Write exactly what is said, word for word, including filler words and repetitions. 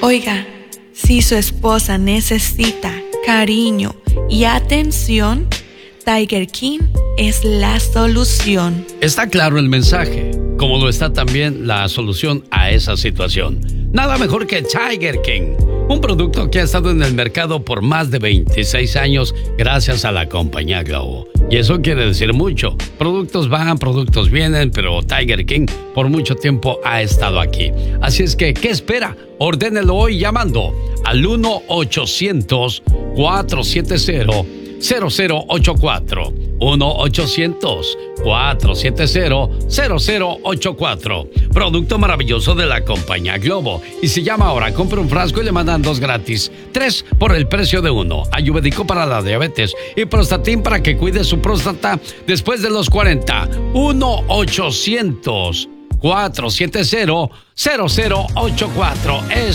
Oiga, si su esposa necesita cariño y atención, Tiger King es la solución. Está claro el mensaje, como lo está también la solución a esa situación. Nada mejor que Tiger King, un producto que ha estado en el mercado por más de veintiséis años gracias a la compañía Globo. Y eso quiere decir mucho. Productos van, productos vienen, pero Tiger King por mucho tiempo ha estado aquí. Así es que, ¿qué espera? Ordénelo hoy llamando al uno ochocientos, cuatro siete cero, cero cero ocho cuatro. uno ochocientos, cuatro siete cero, cero cero ocho cuatro. Producto maravilloso de la compañía Globo. Y si llama ahora, compra un frasco y le mandan dos gratis. Tres por el precio de uno. Ayurvédico para la diabetes y Prostatin para que cuide su próstata después de los cuarenta. uno ochocientos, cuatro siete cero, cero cero ocho cuatro. Es